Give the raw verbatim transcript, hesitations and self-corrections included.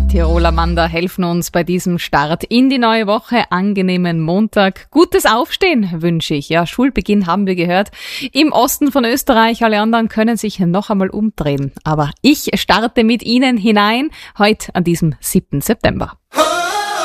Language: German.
Tiroler Manda helfen uns bei diesem Start in die neue Woche. Angenehmen Montag. Gutes Aufstehen wünsche ich. Ja, Schulbeginn haben wir gehört. Im Osten von Österreich. Alle anderen können sich noch einmal umdrehen. Aber ich starte mit Ihnen hinein. Heute an diesem siebten September.